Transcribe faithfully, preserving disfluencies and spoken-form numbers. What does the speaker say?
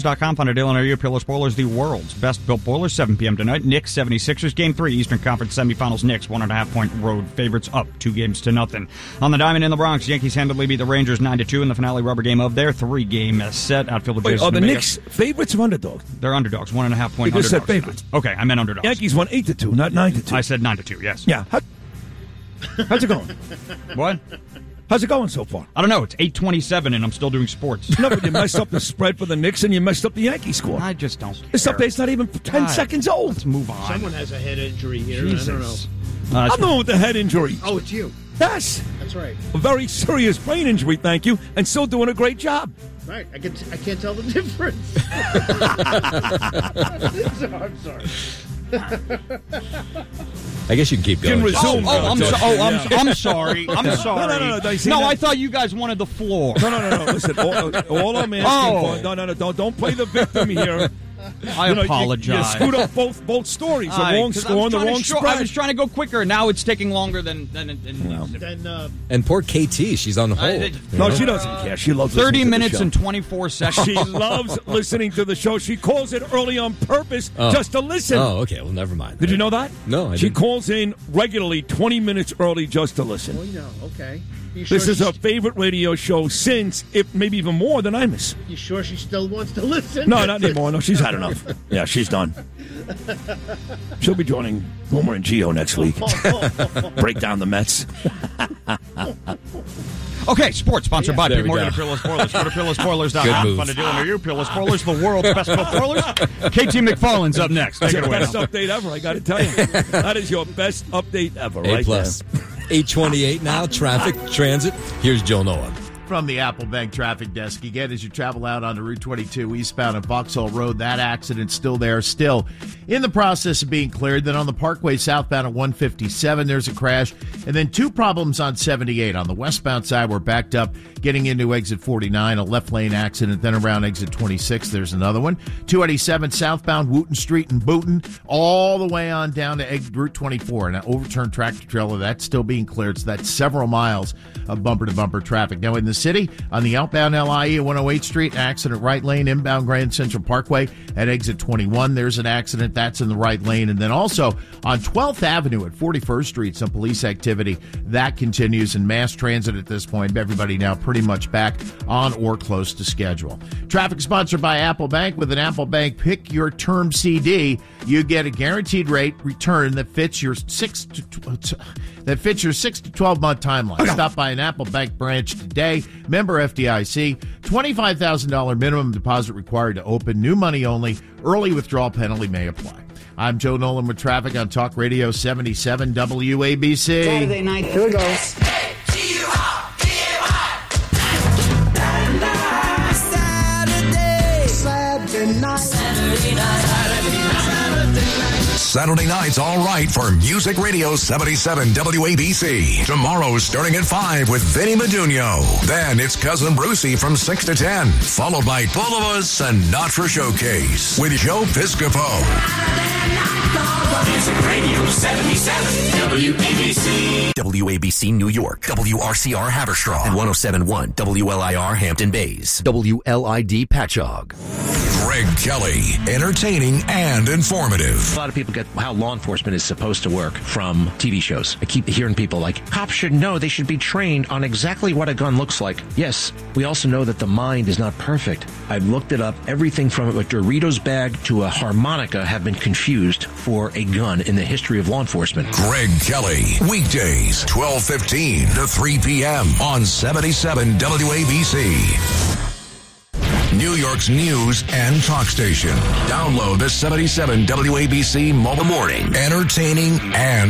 dot com. Find a deal on our Pillow Spoilers, the world's best built boilers. seven p.m. tonight. Knicks seventy-sixers. Game three, Eastern Conference semifinals. Knicks, one and a half point road favorites, up two games to nothing. On the diamond in the Bronx, Yankees handily beat the Rangers nine to two in the finale rubber game of their three-game set. Outfielder Wait, Jason are the Dominguez. Knicks favorites or underdogs? They're underdogs, one and a half point You just underdogs. said favorites. Okay, I meant underdogs. Yankees won eight to two, not nine to two. I said nine to two. Yes. Yeah. How, how's it going? What? How's it going so far? I don't know. It's eight twenty-seven, and I'm still doing sports. No, but you messed up the spread for the Knicks, and you messed up the Yankee score. I just don't care. This update's not even ten God, seconds old. Let's move on. Someone has a head injury here. Jesus. I don't know. Uh, I'm the one with the head injury. Oh, it's you. Yes. That's right. A very serious brain injury, thank you, and still doing a great job. Right. I can. I can't tell the difference. So, I'm sorry. I guess you can keep going. Can resume. Oh, oh, I'm, so, oh I'm, Yeah. I'm sorry. I'm sorry. No, no, no, no. You see No, that? I thought you guys wanted the floor. No, no, no, no. Listen, all, all I'm asking Oh. for, no, no, no, don't, don't play the victim here. I You know, you- apologize. You, screwed up both both stories. The Aye, wrong 'cause I score was and the trying to wrong show- spread. I was trying to go quicker. Now it's taking longer than than. than Then uh, And poor K T, she's on hold. I- you No, know? she doesn't care. She loves Thirty listening to the minutes show. and twenty-four seconds. She loves listening to the show. She calls it early on purpose Oh. just to listen. Oh, okay. Well, never mind. Did you know that? No, I She didn't. calls in regularly twenty minutes early just to listen. oh, no. Okay. You sure This is she's- her favorite radio show since, if maybe even more than Imus. You sure she still wants to listen? No, not anymore. No, she's had enough. Yeah, she's done. She'll be joining Boomer and Gio next week. Break down the Mets. Okay, sports sponsored by There Big we Morgan go. and Pillow Spoilers. Go to pillow spoilers dot Good com. move. Find a deal near you. Pillow Spoilers, the world's best built spoilers. K T McFarland's up next. Take That's it the away. best Now. update ever, I got to tell you. That is your best update ever, A right plus. eight twenty-eight now, traffic, transit. Here's Joe Nolan. From the Apple Bank traffic desk, again, as you travel out onto Route twenty-two eastbound at Vauxhall Road, that accident's still there, still in the process of being cleared. Then on the Parkway southbound at one fifty-seven, there's a crash. And then two problems on seventy-eight. On the westbound side, we're backed up getting into exit forty-nine, a left lane accident. Then around exit twenty-six, there's another one. two eighty-seven southbound, Wooten Street and Booton, all the way on down to exit Route twenty-four. And an overturned tractor trailer, that's still being cleared. So that's several miles of bumper-to-bumper traffic. Now in the city, on the outbound L I E at one oh eighth Street, accident right lane, inbound Grand Central Parkway at exit twenty-one. There's an accident. That's in the right lane. And then also on twelfth Avenue at forty-first Street, some police activity. That continues in mass transit at this point. Everybody now pretty much back on or close to schedule. Traffic sponsored by Apple Bank. With an Apple Bank Pick Your Term C D, you get a guaranteed rate return that fits your six to tw- that fits your six to twelve month timeline. Stop by an Apple Bank branch today. Member F D I C. twenty-five thousand dollars minimum deposit required to open. New money only. Early withdrawal penalty may apply. I'm Joe Nolan with traffic on Talk Radio seventy-seven W A B C. Saturday night, here it goes. Saturday night. Saturday night. Saturday night's all right for Music Radio seventy-seven W A B C. Tomorrow starting at five with Vinny Medugno. Then it's Cousin Brucey from six to ten. Followed by Full of Us and Not For Showcase with Joe Piscopo. Music Radio seventy-seven W A B C. W A B C New York, W R C R Haverstraw, and one oh seven point one W L I R Hampton Bays, W L I D Patchogue. Greg Kelly, entertaining and informative. A lot of people get how law enforcement is supposed to work from T V shows. I keep hearing people like, cops should know, they should be trained on exactly what a gun looks like. Yes, we also know that the mind is not perfect. I've looked it up. Everything from a Doritos bag to a harmonica have been confused for a gun in the history of law enforcement. Greg Kelly, weekdays, twelve fifteen to three p.m. on seventy-seven W A B C. New York's news and talk station. Download the seventy-seven W A B C mobile morning. Entertaining and